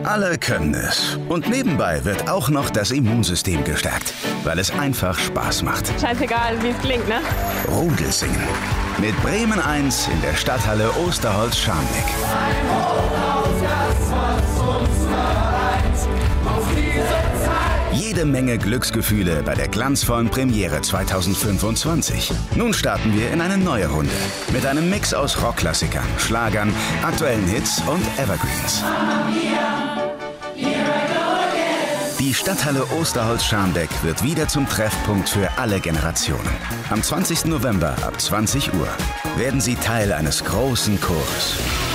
Alle können es. Und nebenbei wird auch noch das Immunsystem gestärkt, weil es einfach Spaß macht. Scheißegal, wie es klingt, ne? Rudelsingen. Mit Bremen 1 in der Stadthalle Osterholz-Scharmbeck. Jede Menge Glücksgefühle bei der glanzvollen Premiere 2025. Nun starten wir in eine neue Runde. Mit einem Mix aus Rockklassikern, Schlagern, aktuellen Hits und Evergreens. Die Stadthalle Osterholz-Scharmbeck wird wieder zum Treffpunkt für alle Generationen. Am 20. November ab 20 Uhr werden Sie Teil eines großen Chores.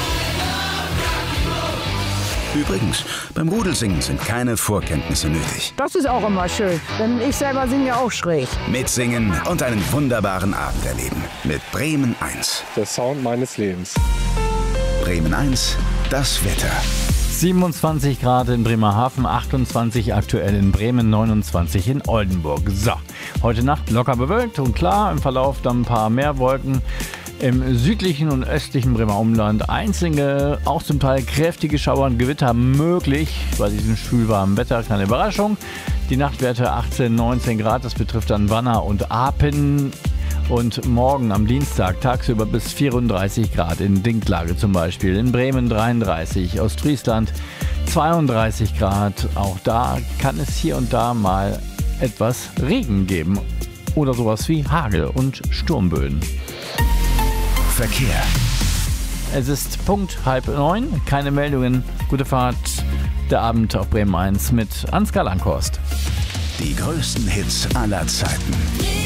Übrigens, beim Rudelsingen sind keine Vorkenntnisse nötig. Das ist auch immer schön, denn ich selber singe ja auch schräg. Mitsingen und einen wunderbaren Abend erleben mit Bremen 1. Der Sound meines Lebens. Bremen 1, das Wetter. 27 Grad in Bremerhaven, 28 aktuell in Bremen, 29 in Oldenburg. So, heute Nacht locker bewölkt und klar, im Verlauf dann ein paar mehr Wolken. Im südlichen und östlichen Bremer Umland einzelne, auch zum Teil kräftige Schauer und Gewitter möglich bei diesem schwülwarmen Wetter. Keine Überraschung. Die Nachtwerte 18, 19 Grad, das betrifft dann Wanner und Apen. Und morgen am Dienstag tagsüber bis 34 Grad in Dinklage zum Beispiel. In Bremen 33, Ostfriesland 32 Grad. Auch da kann es hier und da mal etwas Regen geben. Oder sowas wie Hagel und Sturmböen. Verkehr. Es ist Punkt 8:30, keine Meldungen. Gute Fahrt, der Abend auf Bremen 1 mit Ansgar Langhorst. Die größten Hits aller Zeiten.